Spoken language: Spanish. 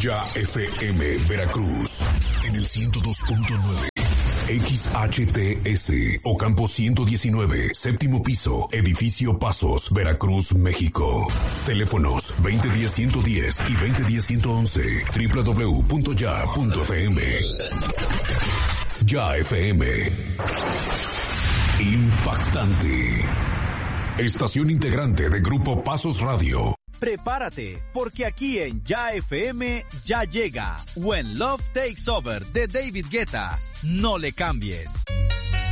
Ya FM Veracruz en el 102.9. XHTS, Ocampo 119, séptimo piso, edificio Pasos, Veracruz, México. Teléfonos 2010-110 y 2010-111, www.ya.fm. Ya FM. Impactante. Estación integrante de Grupo Pasos Radio. Prepárate, porque aquí en Ya FM ya llega When Love Takes Over de David Guetta. No le cambies.